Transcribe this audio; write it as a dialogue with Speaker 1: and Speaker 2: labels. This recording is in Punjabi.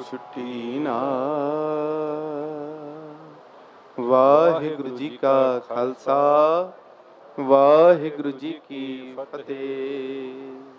Speaker 1: ਛੁੱਟੀ ਨਾ। ਵਾਹਿਗੁਰੂ ਜੀ ਕਾ ਖਾਲਸਾ, ਵਾਹਿਗੁਰੂ ਜੀ ਕੀ ਫਤਿਹ।